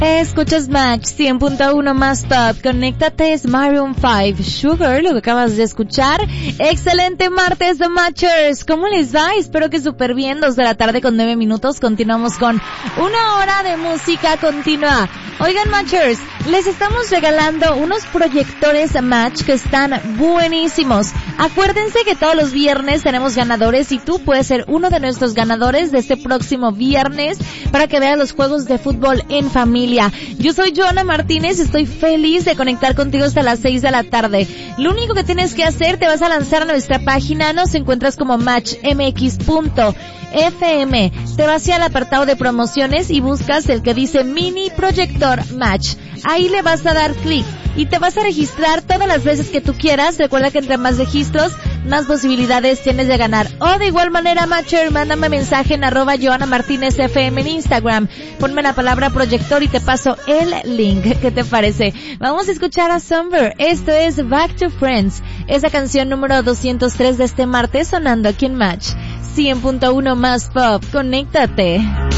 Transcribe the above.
Escuchas Match 100.1 más top. Conéctate, es Maroon 5 Sugar, lo que acabas de escuchar. Excelente martes de Matchers. ¿Cómo les va? Espero que súper bien. 2 de la tarde con 9 minutos. Continuamos con una hora de música continua. Oigan, Matchers, les estamos regalando unos proyectores Match que están buenísimos. Acuérdense que todos los viernes tenemos ganadores y tú puedes ser uno de nuestros ganadores de este próximo viernes para que veas los juegos de fútbol en familia. Yo soy Joana Martínez, estoy feliz de conectar contigo hasta las 6 de la tarde. Lo único que tienes que hacer, te vas a lanzar a nuestra página, nos encuentras como matchmx.fm. Te vas al apartado de promociones y buscas el que dice Mini Proyector Match. Ahí le vas a dar clic y te vas a registrar todas las veces que tú quieras. Recuerda que entre más registros, más posibilidades tienes de ganar. O de igual manera, Matcher, mándame mensaje en @JoanaMartinezFM en Instagram. Ponme la palabra proyector y te paso el link. ¿Qué te parece? Vamos a escuchar a Summer. Esto es Back to Friends. Esa canción número 203 de este martes sonando aquí en Match 100.1 más pop. Conéctate.